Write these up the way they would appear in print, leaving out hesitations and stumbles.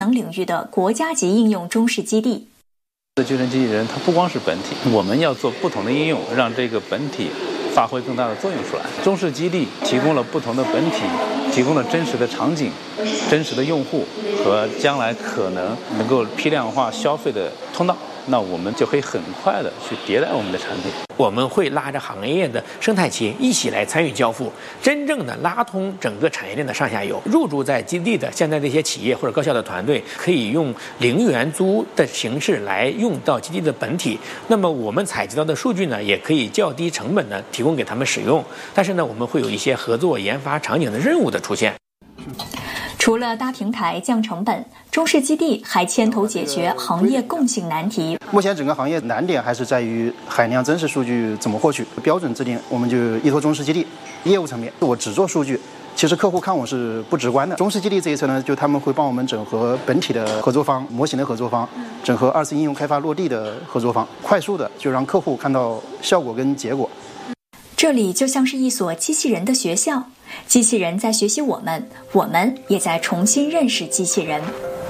能领域的国家级应用中式基地。 集成机器人它不光是本体，我们要做不同的应用，让这个本体发挥更大的作用出来。中式基地提供了不同的本体，提供了真实的场景、真实的用户和将来可能能够批量化消费的通道，那我们就可以很快的去迭代我们的产品。 我们会拉着行业的生态企业一起来参与交付，真正的拉通整个产业链的上下游。入驻在基地的现在这些企业或者高校的团队，可以用零元租的形式来用到基地的本体。那么我们采集到的数据呢，也可以较低成本的提供给他们使用。但是呢，我们会有一些合作研发场景的任务的出现。 除了搭平台降成本，中式基地还牵头解决行业共性难题。 目前整个行业难点还是在于海量真实数据怎么获取，标准制定我们就依托中式基地。业务层面，我只做数据，其实客户看我是不直观的。中式基地这一层呢，就他们会帮我们整合本体的合作方、模型的合作方，整合2次应用开发落地的合作方，快速的就让客户看到效果跟结果。 这里就像是一所机器人的学校，机器人在学习我们，我们也在重新认识机器人。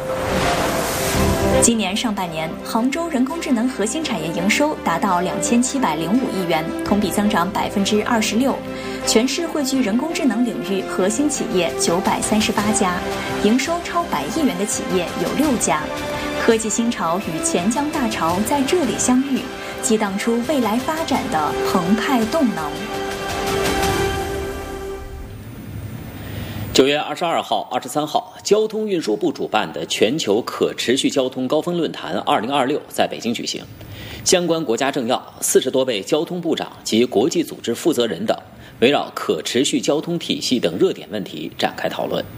今年上半年，杭州人工智能核心产业营收达到2705亿元，同比增长26%。全市汇聚人工智能领域核心企业938家，营收超100亿元的企业有6家。科技新潮与钱江大潮在这里相遇，激荡出未来发展的澎湃动能。 9月22号、23号，交通运输部主办的全球可持续交通高峰论坛2026在北京举行，相关国家政要、40多位交通部长及国际组织负责人等，围绕可持续交通体系等热点问题展开讨论。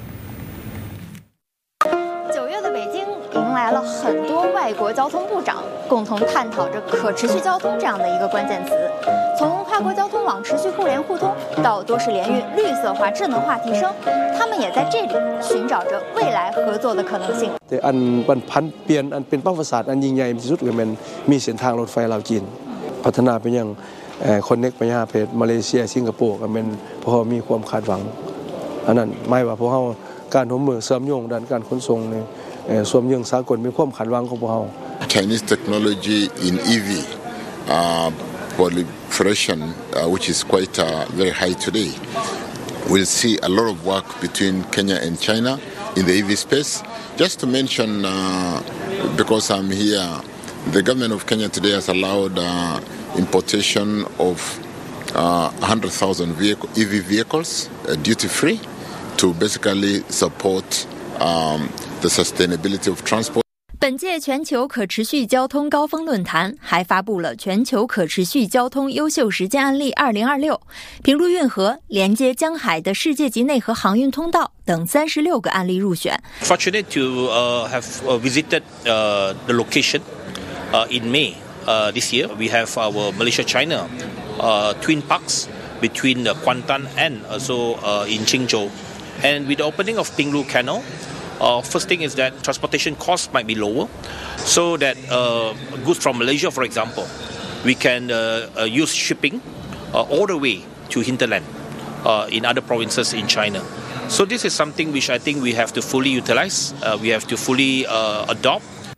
9月的北京迎来了很多外国交通部长，共同探讨着可持续交通这样的一个关键词。从跨国交通网持续互联互通到多式联运、绿色化、智能化提升，他们也在这里寻找着未来合作的可能性。 แต่อันพันเปลี่ยนอันเป็นเป้าประสาทอันยิ่งใหญ่ที่สุดก็เป็นมีเส้นทางรถไฟลาวจีนพัฒนาไปยังคอนเนคไปยังประเทศมาเลเซียสิงคโปร์ก็เป็นพอมีความคาดหวังอันนั้นหมายว่าพวกเราการร่วมมือเชื่อมโยงด้านการขนส่งในส่วนยังสากลมีความคาดหวังของพวกเรา Chinese technology in EV proliferation, which is quite very high today. We'll see a lot of work between Kenya and China in the EV space. Just to mention, because I'm here, the government of Kenya today has allowed importation of 100,000 EV vehicles duty-free to basically support the sustainability of transport. 本届全球可持续交通高峰论坛还发布了全球可持续交通优秀实践案例2026，平陆运河连接江海的世界级内河航运通道等36个案例入选。 Fortunate to have visited the location in May this year. We have our Malaysia-China twin parks between Kuantan and also in Qingzhou, and with the opening of Pinglu Canal.First thing is that transportation costs might be lower, so that goods from Malaysia, for example, we can use shipping all the way to hinterland in other provinces in China. So this is something which I think we have to fully utilize, we have to fully adopt.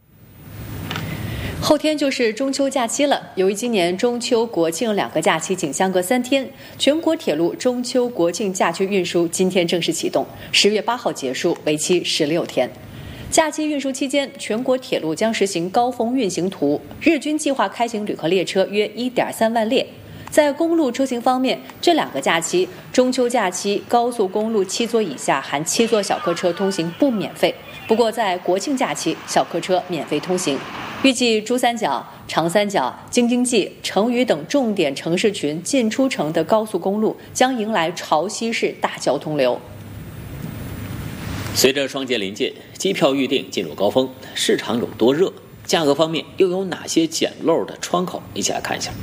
后天就是中秋假期了，由于今年中秋国庆2个假期仅相隔3天，全国铁路中秋国庆假期运输今天正式启动，10月8号结束，为期16天。假期运输期间，全国铁路将实行高峰运行图，日均计划开行旅客列车约 1.3 万列。在公路出行方面，这2个假期，中秋假期高速公路7座以下含7座小客车通行不免费，不过在国庆假期，小客车免费通行。预计珠三角、长三角、京津冀、成渝等重点城市群进出城的高速公路将迎来潮汐式大交通流。 随着双节临近，机票预订进入高峰，市场有多热？价格方面又有哪些捡漏的窗口？一起来看一下。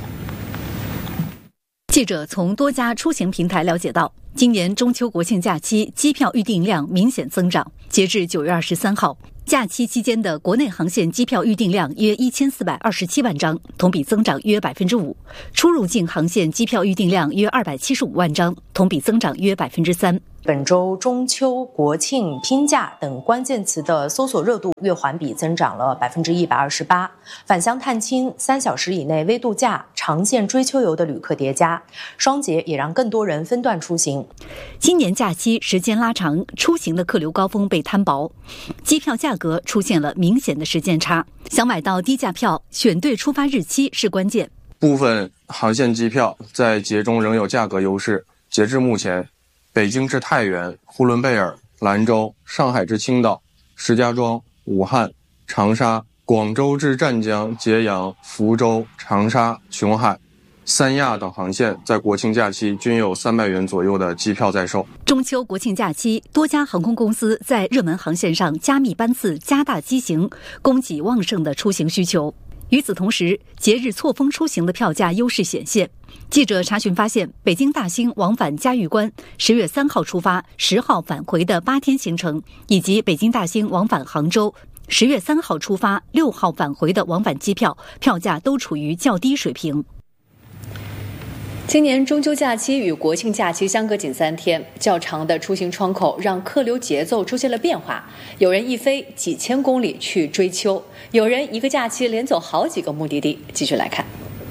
记者从多家出行平台了解到，今年中秋国庆假期机票预订量明显增长。截至9月23号， 假期期间的国内航线机票预订量约1427万张，同比增长约5%；出入境航线机票预订量约275万张，同比增长约3%。 本周中秋、国庆、拼假等关键词的搜索热度月环比增长了128%。返乡探亲、3小时以内微度假、长线追秋游的旅客叠加，双节也让更多人分段出行。 今年假期时间拉长，出行的客流高峰被摊薄，机票价格出现了明显的时间差。想买到低价票，选对出发日期是关键。 部分航线机票在节中仍有价格优势。截至目前，北京至太原、呼伦贝尔、兰州、上海至青岛、石家庄、武汉、长沙、广州至湛江、揭阳、福州、长沙、琼海、三亚等航线在国庆假期均有300元左右的机票在售。 中秋国庆假期，多家航空公司在热门航线上加密班次、加大机型，供给旺盛的出行需求。与此同时，节日错峰出行的票价优势显现。记者查询发现，北京大兴往返嘉峪关10月3号出发，10号返回的8天行程，以及北京大兴往返杭州10月3号出发6号返回的往返机票，票价都处于较低水平。 今年中秋假期与国庆假期相隔仅3天，较长的出行窗口让客流节奏出现了变化。有人一飞几千公里去追秋，有人一个假期连走好几个目的地。继续来看，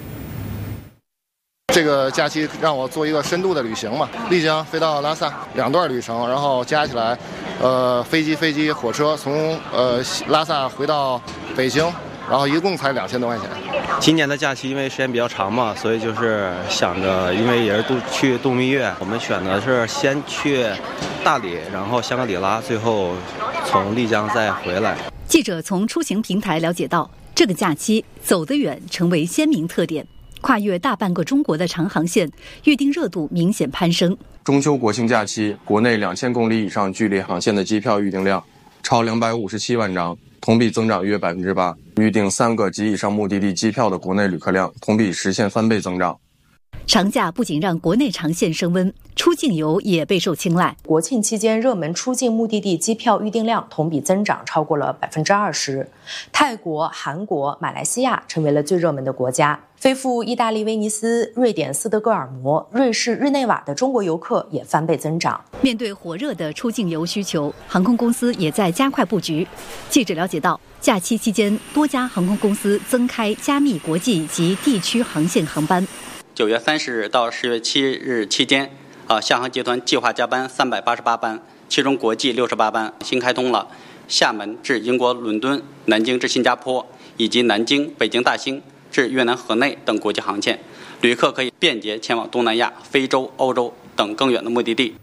这个假期让我做一个深度的旅行嘛，丽江飞到拉萨2段旅程，然后加起来，飞机、火车从拉萨回到北京，然后一共才2000多块钱。 今年的假期因为时间比较长嘛，所以就是想着，因为也是去度蜜月，我们选的是先去大理，然后香格里拉，最后从丽江再回来。 记者从出行平台了解到，这个假期走得远成为鲜明特点，跨越大半个中国的长航线预订热度明显攀升。 中秋国庆假期，国内2000公里以上距离航线的机票预订量超257万张，同比增长约8%。预订3个及以上目的地机票的国内旅客量同比实现翻倍增长。 长假不仅让国内长线升温，出境游也备受青睐。 国庆期间热门出境目的地机票预订量同比增长超过了20%，泰国、韩国、马来西亚成为了最热门的国家。飞赴意大利威尼斯、瑞典斯德哥尔摩、瑞士日内瓦的中国游客也翻倍增长。 面对火热的出境游需求，航空公司也在加快布局。记者了解到，假期期间，多家航空公司增开加密国际及地区航线航班。 9月30日到10月7日期间，厦航集团计划加班388班，其中国际68班。新开通了厦门至英国伦敦、南京至新加坡以及南京、北京大兴至越南河内等国际航线，旅客可以便捷前往东南亚、非洲、欧洲等更远的目的地。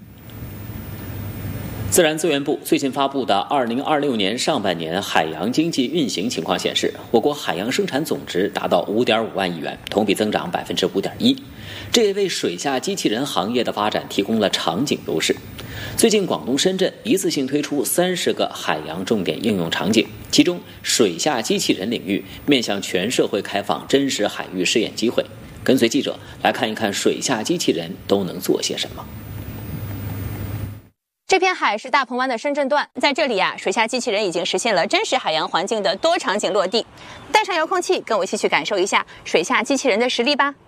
自然资源部最近发布的2026年上半年海洋经济运行情况显示，我国海洋生产总值达到5.5万亿元，同比增长5.1%，这也为水下机器人行业的发展提供了场景优势。最近，广东深圳一次性推出30个海洋重点应用场景，其中水下机器人领域面向全社会开放真实海域试验机会。跟随记者来看一看水下机器人都能做些什么。 这片海是大鹏湾的深圳段，在这里水下机器人已经实现了真实海洋环境的多场景落地。带上遥控器，跟我一起去感受一下水下机器人的实力吧。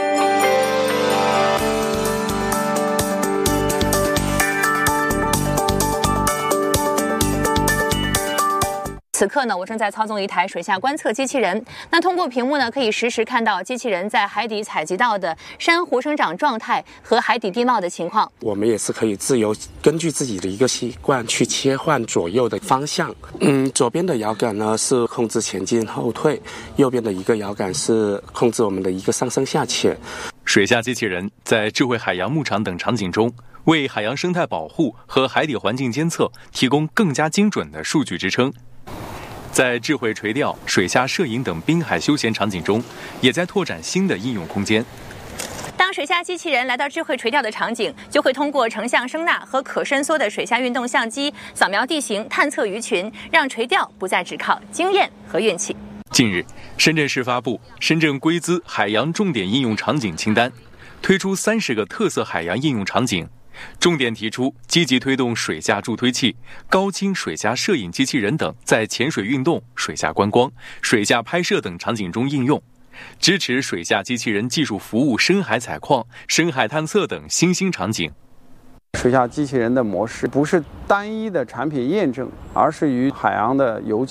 此刻呢，我正在操纵一台水下观测机器人。那通过屏幕呢，可以实时看到机器人在海底采集到的珊瑚生长状态和海底地貌的情况。 我们也是可以自由根据自己的一个习惯去切换左右的方向。左边的摇杆呢是控制前进后退，右边的一个摇杆是控制我们的一个上升下潜。 水下机器人在智慧海洋牧场等场景中，为海洋生态保护和海底环境监测提供更加精准的数据支撑。在智慧垂钓、水下摄影等滨海休闲场景中，也在拓展新的应用空间。 当水下机器人来到智慧垂钓的场景，就会通过成像声呐和可伸缩的水下运动相机扫描地形、探测鱼群，让垂钓不再只靠经验和运气。 近日，深圳市发布《深圳硅资海洋重点应用场景清单》，推出30个特色海洋应用场景， 重点提出积极推动水下助推器、高清水下摄影机器人等在潜水运动、水下观光、水下拍摄等场景中应用，支持水下机器人技术服务深海采矿、深海探测等新兴场景。 水下机器人的模式不是单一的产品验证，而是与海洋的油气